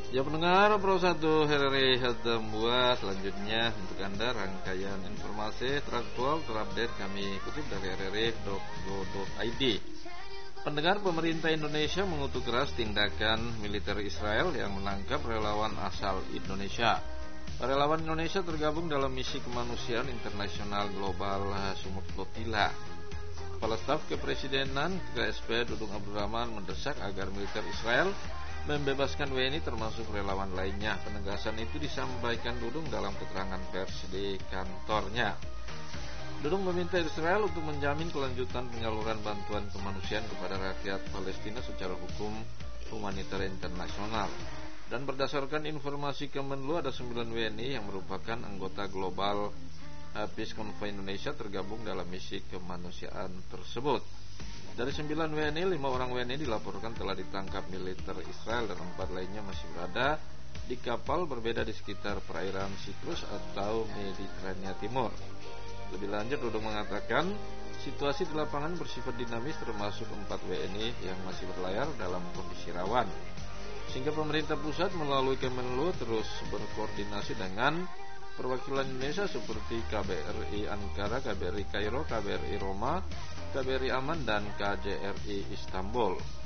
Ya pendengar Pro 1 RRI Hatambua, selanjutnya untuk Anda rangkaian informasi teraktual terupdate kami kutip dari rri.go.id. Pendengar, pemerintah Indonesia mengutuk keras tindakan militer Israel yang menangkap relawan asal Indonesia. Relawan Indonesia tergabung dalam misi kemanusiaan internasional global Sumut Flotilla. Kepala Staf Kepresidenan KSP Dudung Abdurrahman mendesak agar militer Israel membebaskan WNI termasuk relawan lainnya. Penegasan itu disampaikan Dudung dalam keterangan pers di kantornya. Dudung meminta Israel untuk menjamin kelanjutan penyaluran bantuan kemanusiaan kepada rakyat Palestina secara hukum humaniter internasional. Dan berdasarkan informasi Kemenlu, ada 9 WNI yang merupakan anggota global Peace Convoy Indonesia tergabung dalam misi kemanusiaan tersebut. Dari 9 WNI, 5 orang WNI dilaporkan telah ditangkap militer Israel dan 4 lainnya masih berada di kapal berbeda di sekitar perairan Siprus atau Mediterania Timur. Lebih lanjut, Dudung mengatakan situasi di lapangan bersifat dinamis termasuk 4 WNI yang masih berlayar dalam kondisi rawan. Sehingga pemerintah pusat melalui Kemenlu terus berkoordinasi dengan perwakilan Indonesia seperti KBRI Ankara, KBRI Kairo, KBRI Roma, KBRI Aman, dan KJRI Istanbul.